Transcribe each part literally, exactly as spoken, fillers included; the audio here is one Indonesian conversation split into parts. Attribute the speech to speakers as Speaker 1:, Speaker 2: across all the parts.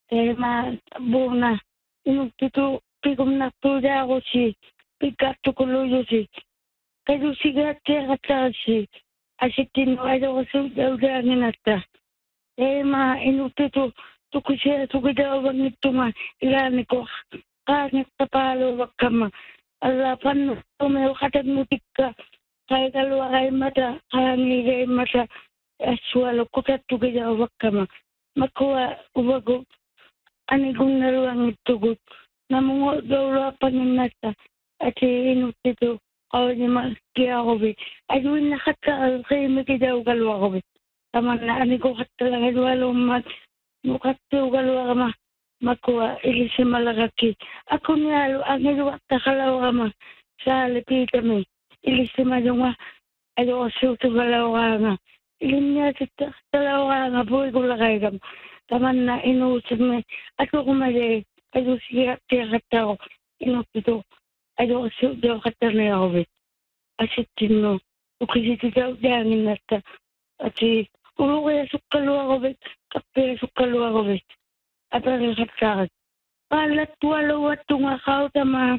Speaker 1: e ma bona inu pitu pikum na tuja ko si pikatu ko lo si kayu siga te kata si asitin no ayo ko su udah nginata e ma inu pitu tukusia tukida wang ituma ilani ko kanya tapalo wakama alla pan me kata mutika kaya kalwa kay mata kangi kay mata aswalo kukat tukida wakama makuha ubago ani kung naruang itugot namungo daw paninata at inutito ako ni makia ko be ayun nakata kay makidaw kalwa ko be tama na ani ko katala kalwa mat mukatu kalwa kama makuha ilisi malakaki ako niya ang ilwa takalaw kama sa lepita me ilisi madunga ayo suto kalaw kama ilinya tita kalaw kama buhay ko lakay kama taman na inuusap mo. Ako kumali, ayo siya kata ko, inutito. Ayo kasi daw kata na ako, asitin mo. Ukisiti daw dangin nata. Ati, ulo kaya sukaluwa ko, kapaya sukaluwa ko, at ang kata. Palat walaw at tunga kao tama,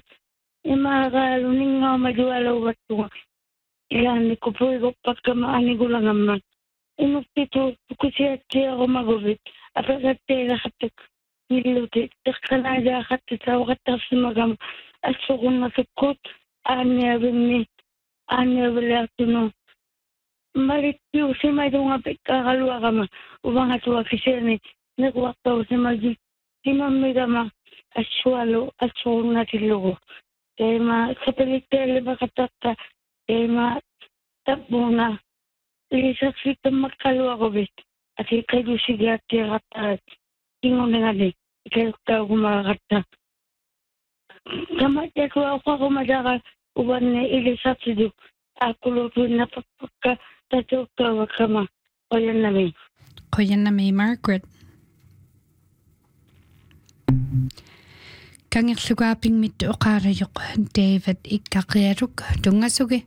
Speaker 1: imakaluning nga maduwalaw at tunga. Ilan, ko po ikaw pagkamaani ko lang naman. Inutito, kasi at siya ako magubit. Apakah tera kata hiluti terkena kata tahu kata semagam asukun masukut ane bini ane belatuno mari tiu semai dong apa kalau agama ubang atua kisene nek waktu semai timam megama aswalo asukun natilugo tema seperti leba kata tema tabuna lihat kita makalu aku bet ati kayu siga tirata ingon nga ni ikaw ka kumakata kama ko ako kumadaka uban ni ilisat sidu ako luto na pagka tato ka kama koyan na may
Speaker 2: koyan na may Margaret kang iklugaping mit o karayok David ikakiruk tungasugi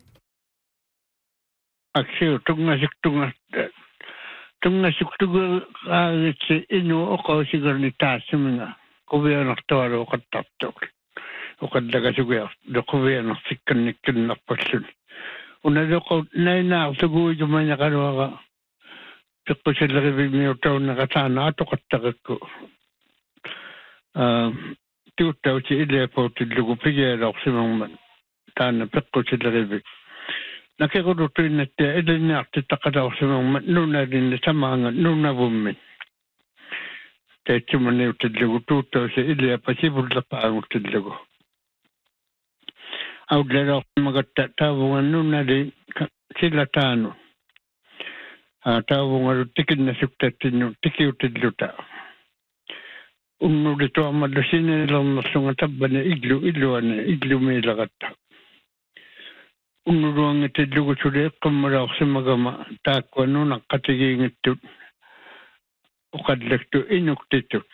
Speaker 3: aksyo tungasik tungas tunga suktuga agitse inu oko sigar ni tasimina kubiya na tawaro katatto o kadaga suga do kubiya na sikkan nikin na pasun una do ko nay na tugu jumanya karwa pikko sila ribi mi utaw na katana ato kataga ko um tiutaw si ile po tidlugu pigera o simang tana pikko sila ribi nakikuruto na te edin na takadaw sa mga nuna din sa mga nuna bumin. Kaya tumani utidlago tuto sa ilya pasibul na paang utidlago. Audlaro mga tawungan nuna din sila tano. Tawungan tikin na suktatin yung tiki utidluta. Uno dito ang madasin nilang masungataba na iglu iglu na iglu may lakata. Unuruang iti lugo sulit kumaraw sa magama takwa no nakatiging ito ukadlak to inuktito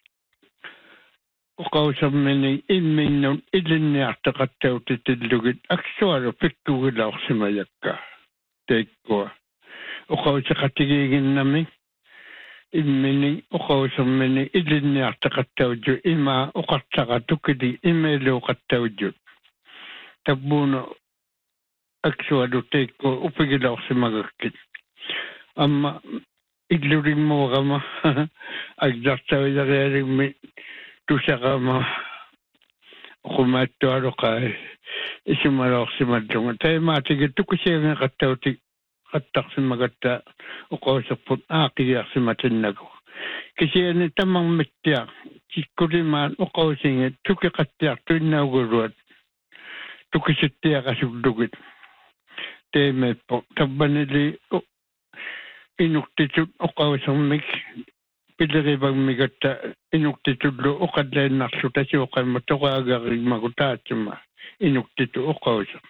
Speaker 3: ukaw sa maning inming nun ilin niya takataw titidlugit aksuaro pitugilaw sa mayaka take ko ukaw sa katigingin namin inmining ukaw sa maning ilin niya takataw dyo ima ukatsaka tukidi imelo kataw dyo tabuno aksuado take ko upigilaw si magakit. Ama iglurin mo kama agdaktaw na kaya may tusa kama kumatuaro ka isumaraw si madunga. Tayo matigit ito kasi nga kataw katak si magata o kausapot akiyak si matinago. Kasi yan tamang mitya kikuriman o kausingit tuki katiyak tuwin na uguruat tuki sitiya kasugdugit. Teme po tabanili inuktitut o kawasang mig piliribang migata inuktitudlo o kadlay naksuta siya o kay matokagaring magutatuma inuktitu o kawasang.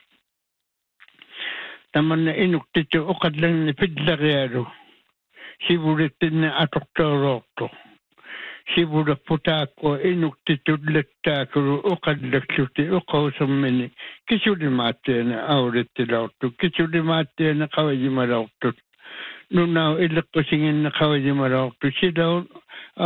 Speaker 3: Taman na inuktitu o kadlang ni pidlaryado siburitin na atoktorokto. Sibura putako inuktitudlettakuru o kadlaksuti o kawasang kisudimate na auretilautu kisudimate na kawajimalautu nunaw ilakkusingin na kawajimalautu sidaw